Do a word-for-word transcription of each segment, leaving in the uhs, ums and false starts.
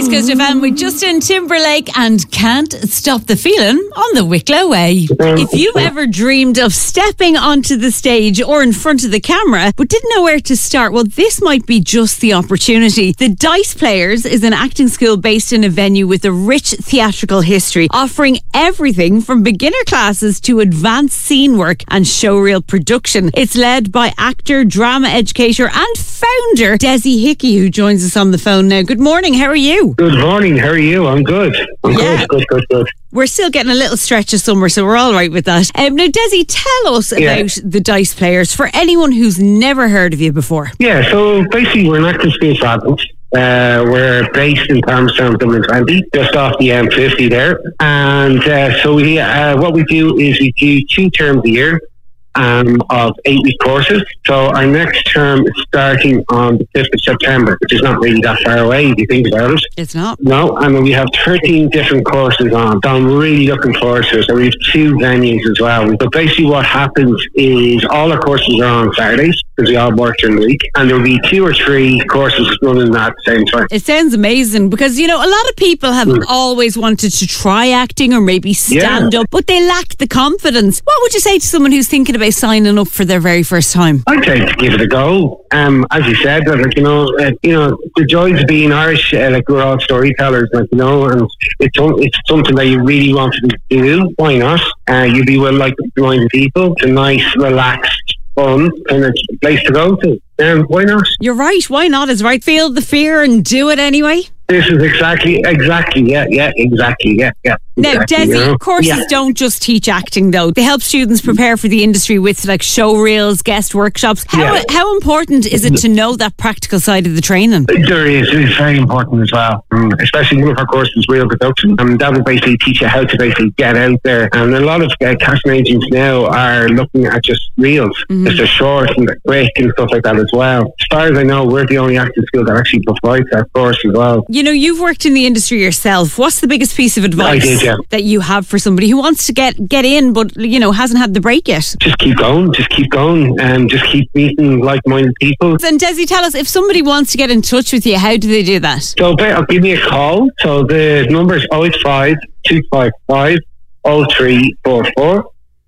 East Coast F M with Justin Timberlake and Can't Stop the Feeling on the Wicklow Way. If you've ever dreamed of stepping onto the stage or in front of the camera but didn't know where to start, well, this might be just the opportunity. The Dice Players is an acting school based in a venue with a rich theatrical history, offering everything from beginner classes to advanced scene work and showreel production. It's led by actor, drama educator and founder Desi Hickey, who joins us on the phone now. Good morning, how are you? Good morning, how are you? I'm good. I'm yeah. good, good, good, good. We're still getting a little stretch of summer, so we're all right with that. Um, now, Desi, tell us yeah. about the Dice Players for anyone who's never heard of you before. Yeah, so basically we're an acting school for adults. Uh, we're based in Palmerstown, Dublin twenty, just off the M fifty there. And uh, so we, uh, what we do is we do two terms a year. Um, of eight-week courses. So our next term is starting on the fifth of September, which is not really that far away if you think about it. It's not. No, and we have thirteen different courses on. So I'm really looking forward to it. So we have two venues as well. But basically what happens is all our courses are on Saturdays, because we all work during the week, and there'll be two or three courses running at the same time. It sounds amazing because, you know, a lot of people have mm. always wanted to try acting or maybe stand yeah. up, but they lack the confidence. What would you say to someone who's thinking about signing up for their very first time? I'd say to give it a go. Um, as you said, like, you know, uh, you know, the joys of being Irish, uh, like we're all storytellers, like, you know, and it's it's something that you really wanted to do. Why not? Uh, you'll be well like minded people. It's a nice, relaxed, fun kind of place to go to. Um, why not? You're right. Why not? Is right. Feel the fear and do it anyway. This is exactly, exactly, yeah, yeah, exactly, yeah, yeah. Now, exactly, Desi, you know? courses yeah. don't just teach acting, though. They help students prepare for the industry with, like, show reels, guest workshops. How Yeah. how important is it to know that practical side of the training? There is. It's very important as well, um, especially one of our courses, real production. Um, that will basically teach you how to basically get out there. And a lot of uh, casting agents now are looking at just reels, mm-hmm. just a short and quick and stuff like that as well. As far as I know, we're the only acting school that actually provides that course as well. You know, you've worked in the industry yourself. What's the biggest piece of advice I did, yeah. that you have for somebody who wants to get, get in but, you know, hasn't had the break yet? Just keep going. Just keep going. And um, just keep meeting like-minded people. And Desi, tell us, if somebody wants to get in touch with you, how do they do that? So I'll give me a call. So the number is oh eight five, two five five, oh three four four.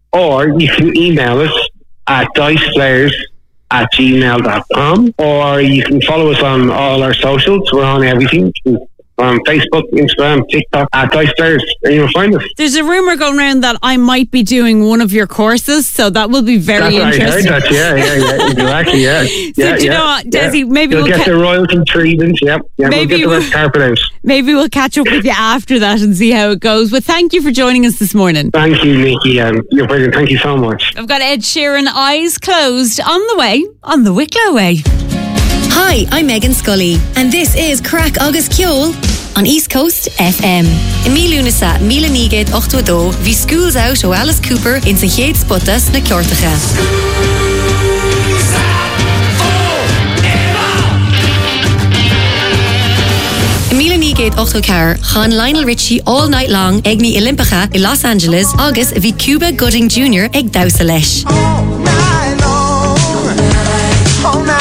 Or you can email us at diceplayers at gmail dot com, or you can follow us on all our socials. We're on everything. On Facebook, Instagram, TikTok, at Dice Players, and you'll find us. There's a rumour going around that I might be doing one of your courses, so that will be very That's interesting. I heard that, yeah, yeah, yeah, exactly, yeah. So yeah, do you yeah, know what, Desi, yeah. maybe You'll we'll get ca- the royalty treatment, yep. Yeah, maybe we'll get the red carpet out. Maybe we'll catch up with you after that and see how it goes. But thank you for joining us this morning. Thank you, Nikki, and you're brilliant. Thank you so much. I've got Ed Sheeran, Eyes Closed, on the way, on the Wicklow Way. Hi, I'm Megan Scully, and this is Crack Agus Ceol on East Coast F M. I mí lúnasa, míle nígéad ochtó vi schools out o Alice Cooper in Saint Héad Spottas na Ceortacha. I míle nígéad ochtó car, chan Lionel Richie all night long ag mi Olympica in Los Angeles, agus vi Cuba Gooding Junior ag dausa leis. All night long, all night.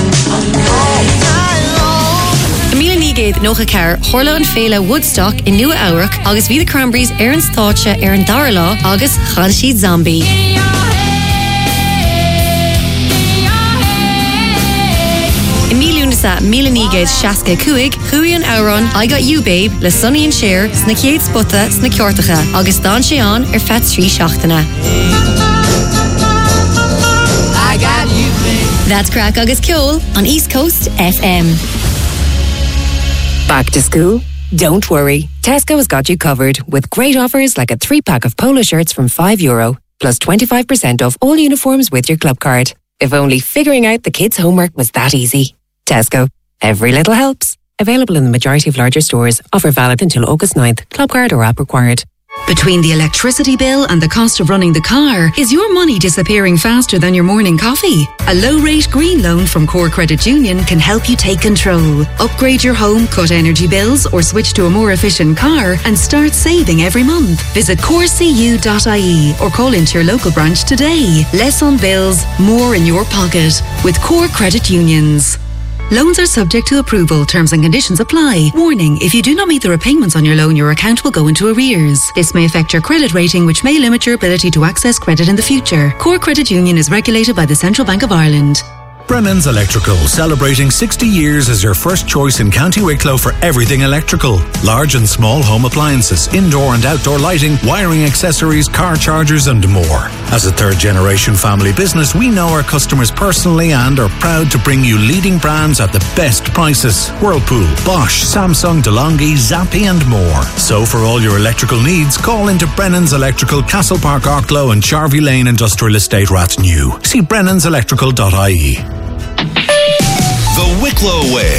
Géad nócha car Chorla and Féile Woodstock in Nua Aurach agus bhí the Cranberries ar an stáitse ar an dara lá agus chan siad zombie. I mí lúnasa míle nígéad seasca cuaig chuaí an Auron I Got You Babe le Sonny and Cher sna céad spota sna Ceortacha agus dán sé an ar fet trí seachtainna. I got you, babe. That's Crack Agus Ceol on East Coast F M. Back to school? Don't worry. Tesco has got you covered with great offers like a three-pack of polo shirts from five euro, plus twenty-five percent off all uniforms with your club card. If only figuring out the kids' homework was that easy. Tesco. Every little helps. Available in the majority of larger stores. Offer valid until August ninth. Club card or app required. Between the electricity bill and the cost of running the car, is your money disappearing faster than your morning coffee? A low-rate green loan from Core Credit Union can help you take control. Upgrade your home, cut energy bills, or switch to a more efficient car and start saving every month. Visit core c u dot i e or call into your local branch today. Less on bills, more in your pocket with Core Credit Unions. Loans are subject to approval. Terms and conditions apply. Warning, if you do not meet the repayments on your loan, your account will go into arrears. This may affect your credit rating, which may limit your ability to access credit in the future. Core Credit Union is regulated by the Central Bank of Ireland. Brennan's Electrical, celebrating sixty years as your first choice in County Wicklow for everything electrical. Large and small home appliances, indoor and outdoor lighting, wiring accessories, car chargers and more. As a third generation family business, we know our customers personally and are proud to bring you leading brands at the best prices. Whirlpool, Bosch, Samsung, DeLonghi, Zappi and more. So for all your electrical needs, call into Brennan's Electrical, Castle Park, Arklow and Charvey Lane Industrial Estate, Rathnew. See brennans electrical dot I E. The Wicklow Way.